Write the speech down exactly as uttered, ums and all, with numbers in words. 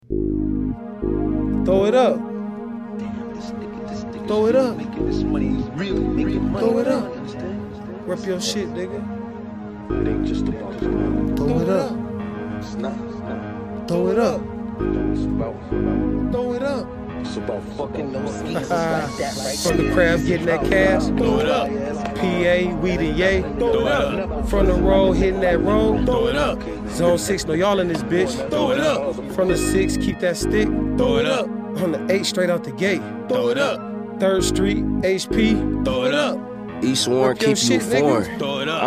Throw it up. Throw it up. Throw it up. Rep your shit, nigga. Throw it up. Throw it up. Throw it up. It's about fucking those skis like that right From the crab getting that cash. Throw it up. P A, weed and yay. Throw it up. From the road, hitting that road. Throw it up. Zone six, know y'all in this bitch. Throw it up. From the six, keep that stick. Throw it up. On the eight, straight out the gate. Throw it up. Third Street, H P. Throw it up. East Warren Rep your keep you shit, nigga. foreign. Throw it up.